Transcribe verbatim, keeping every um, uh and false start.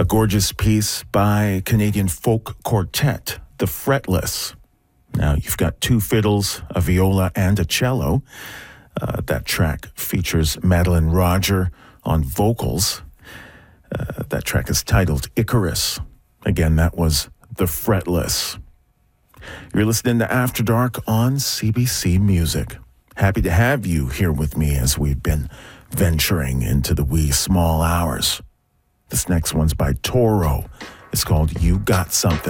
A gorgeous piece by Canadian folk quartet, The Fretless. Now, you've got two fiddles, a viola, and a cello. Uh, that track features Madeline Roger on vocals. Uh, that track is titled Icarus. Again, that was The Fretless. You're listening to After Dark on C B C Music. Happy to have you here with me as we've been venturing into the wee small hours. This next one's by Toro. It's called You Got Something.